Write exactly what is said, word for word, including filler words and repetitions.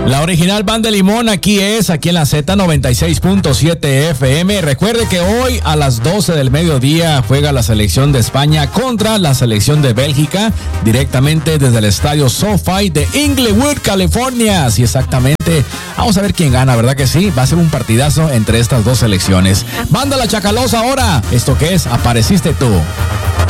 La original Banda de Limón aquí es, aquí en la Z noventa y seis punto siete F M. Recuerde que hoy a las doce del mediodía juega la selección de España contra la selección de Bélgica, directamente desde el estadio SoFi de Inglewood, California. Sí, exactamente. Vamos a ver quién gana, ¿verdad que sí? Va a ser un partidazo entre estas dos selecciones. Banda La Chacalosa ahora. ¿Esto qué es? Apareciste tú.